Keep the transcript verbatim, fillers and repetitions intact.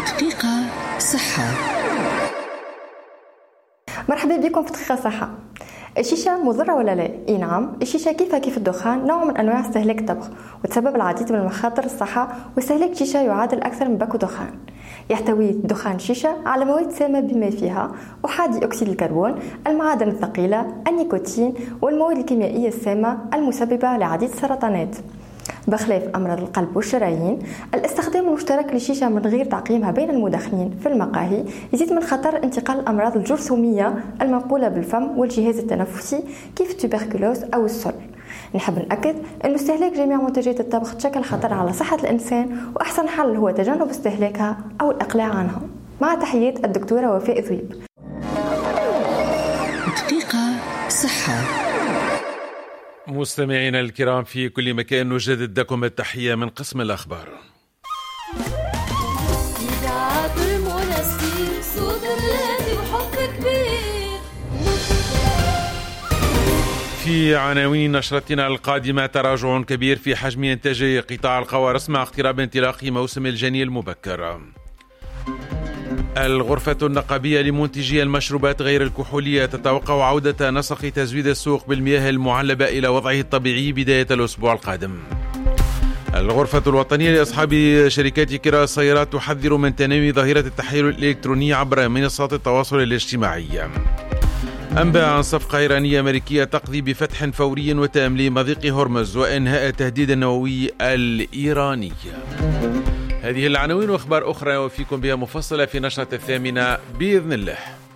دقيقة صحة. مرحبا بكم في دقيقة صحة. الشيشة مضرة ولا لا؟ اي نعم، الشيشة كيفها كيف الدخان نوع من انواع استهلاك الطبخ، وتسبب العديد من المخاطر الصحة، واستهلاك الشيشة يعادل اكثر من باكو دخان. يحتوي دخان الشيشة على مواد سامة بما فيها أحادي أكسيد الكربون، المعادن الثقيلة، النيكوتين، والمواد الكيميائية السامة المسببة لعديد السرطانات. بخلاف أمراض القلب والشرايين، الاستخدام المشترك للشيشة من غير تعقيمها بين المدخنين في المقاهي يزيد من خطر انتقال الأمراض الجرثومية المنقولة بالفم والجهاز التنفسي كيف التوبركلوز أو السل. نحب نأكد أن استهلاك جميع منتجات الطبخ تشكل خطر على صحة الإنسان، وأحسن حل هو تجنب استهلاكها أو الإقلاع عنها. مع تحيات الدكتورة وفاء ذويب. دقيقة صحة. مستمعينا الكرام في كل مكان، نجدد لكم التحية من قسم الأخبار. في عناوين نشرتنا القادمة: تراجع كبير في حجم إنتاج قطاع القوارص مع اقتراب انطلاق موسم الجني المبكر. الغرفة النقابية لمنتجي المشروبات غير الكحولية تتوقع عودة نسق تزويد السوق بالمياه المعلبة إلى وضعه الطبيعي بداية الأسبوع القادم. الغرفة الوطنية لأصحاب شركات كراء السيارات تحذر من تنامي ظاهرة التحايل الإلكتروني عبر منصات التواصل الاجتماعي. أنباء عن صفقة إيرانية أمريكية تقضي بفتح فوري وتام لمضيق هرمز وإنهاء التهديد النووي الإيراني. هذه العناوين وأخبار أخرى وفيكم بها مفصلة في نشرة الثامنة بإذن الله.